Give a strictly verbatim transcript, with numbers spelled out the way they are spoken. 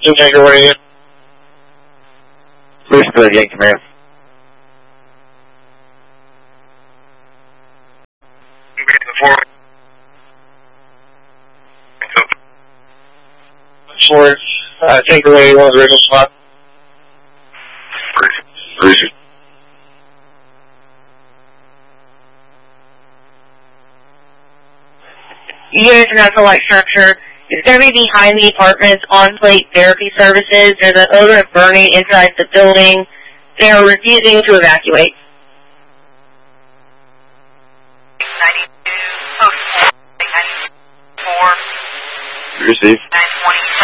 Yankee, where are you? Louisville, Yankee, Mayor. Forward, uh, take away one of the original spot. Bruce. Unit International Light Structure is going to be behind the apartment's on-plate therapy services. There's an odor of burning inside the building. They are refusing to evacuate. ninety-two, post four, ninety-four, Receive. nine twenty.